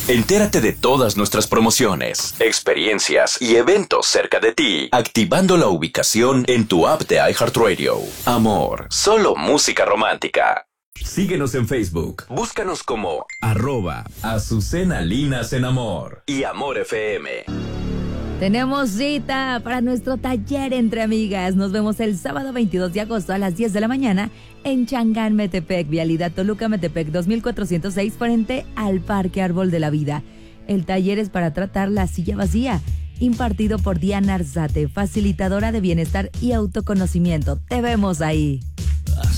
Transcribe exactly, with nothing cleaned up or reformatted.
Entérate de todas nuestras promociones, experiencias y eventos cerca de ti, activando la ubicación en tu app de iHeartRadio. Amor, solo música romántica. Síguenos en Facebook. Búscanos como arroba Azucena Linas en Amor y Amor F M. Tenemos cita para nuestro taller entre amigas. Nos vemos el sábado veintidós de agosto a las diez de la mañana en Changán, Metepec, vialidad Toluca, Metepec dos mil cuatrocientos seis, frente al Parque Árbol de la Vida. El taller es para tratar la silla vacía, impartido por Diana Arzate, facilitadora de bienestar y autoconocimiento. Te vemos ahí.